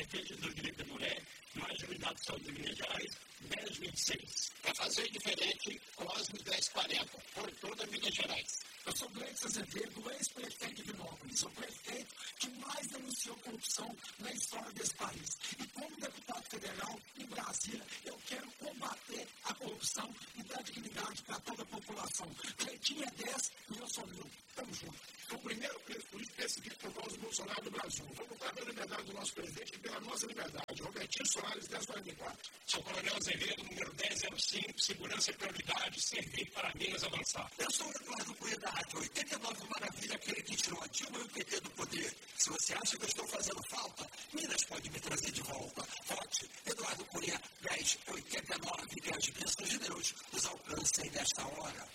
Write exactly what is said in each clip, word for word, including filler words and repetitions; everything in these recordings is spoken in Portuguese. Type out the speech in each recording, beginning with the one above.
defesa do direito da mulher, mais unidade de saúde de Minas Gerais, dez vinte e seis. Para fazer diferente, Cosme dez quarenta, por toda Minas Gerais. Eu sou Gleison Azevedo, ex-prefeito de Nópolis. Sou prefeito que mais denunciou corrupção na história desse país. E como deputado federal em Brasília, eu quero combater a corrupção e dar dignidade para toda a população. Cleitinho é dez e eu sou mil. Tamo junto. O primeiro preso político perseguido por causa do Bolsonaro no Brasil. Vamos lutar pela liberdade do nosso presidente e pela nossa liberdade. Robertinho Soares, dez quarenta e quatro. Sou Coronel Azevedo, número dez zero cinco, segurança e prioridade, servir para Minas avançar. Eu sou o Eduardo Cunha da Rádio oitenta e nove Maravilha, aquele que tirou a Dilma e o P T do poder. Se você acha que eu estou fazendo falta, Minas pode me trazer de volta. Vote Eduardo Cunha, dez oitenta e nove, que as bênçãos de Deus nos alcancem nesta hora.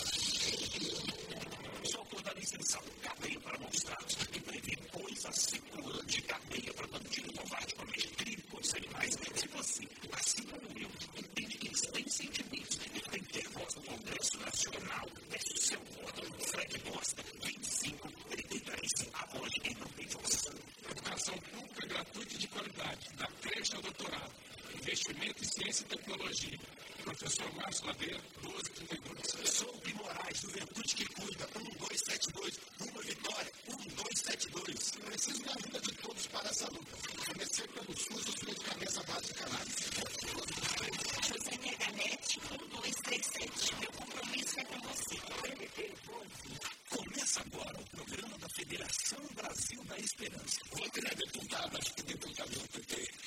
Sou toda licença, cadeia para monstrados, e prevê coisa circulante, cadeia para bandido covarde, para mestre com os animais. Se você, assim como eu, entende que eles têm sentimentos e tem que ter voz no Congresso Nacional, peço seu voto, Fred Costa, vinte e cinco, trinta e três, a voz e não tem voz. Educação pública gratuita e de qualidade, da creche ao doutorado. Investimento em ciência e tecnologia. Professor Márcio Ladeira, doze trinta e dois. Sou o Moraes, Juventude que Cuida, um dois sete dois, uma Vitória, um dois sete dois. Preciso da ajuda de todos para essa luta. Comecei pelo SUS dos medicamentos à base de cannabis. José Meganete, um dois três sete. Meu compromisso é com você. Começa agora o programa da Federação Brasil da Esperança. Vou criar deputado, acho que deputado do P T.